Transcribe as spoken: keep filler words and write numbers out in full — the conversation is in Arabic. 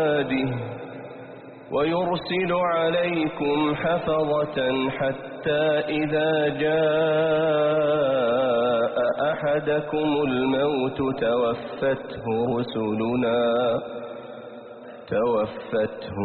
ويرسل عليكم حفظة حتى إذا جاء أحدكم الموت توفته رسلنا توفته